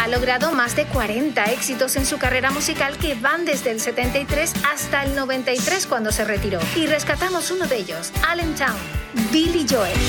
logrado más de 40 éxitos en su carrera musical que van desde el 73 hasta el 93 cuando se retiró. Y rescatamos uno de ellos, Allentown, Billy Joel.